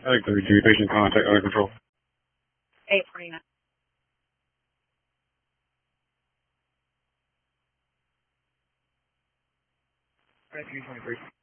I think 32, patient contact under control. 849. Thank you, 23.